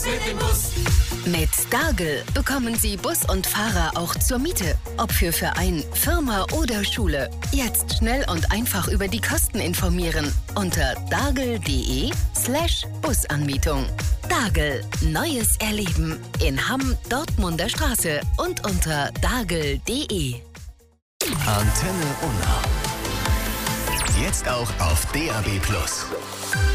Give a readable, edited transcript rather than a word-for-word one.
Mit dem Bus. Mit Dargel bekommen Sie Bus und Fahrer auch zur Miete. Ob für Verein, Firma oder Schule. Jetzt schnell und einfach über die Kosten informieren. Unter dargel.de/Busanmietung. Dargel. Neues Erleben. In Hamm, Dortmunder Straße und unter dargel.de. Antenne Unna. Jetzt auch auf DAB+.